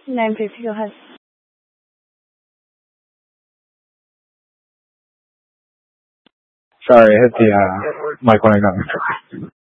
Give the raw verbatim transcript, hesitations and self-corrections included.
nine fifty, go ahead. Sorry, I hit the uh, mic when I got